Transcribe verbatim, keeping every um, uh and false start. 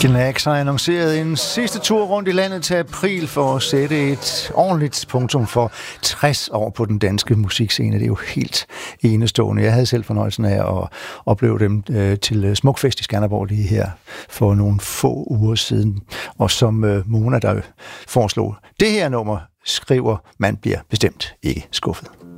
Knax har annonceret en sidste tur rundt i landet til april for at sætte et ordentligt punktum for tres år på den danske musikscene. Det er jo helt enestående. Jeg havde selv fornøjelsen af at opleve dem øh, til Smukfest i Skanderborg lige her for nogle få uger siden. Og som øh, Mona, der foreslog det her nummer, skriver, man bliver bestemt ikke skuffet.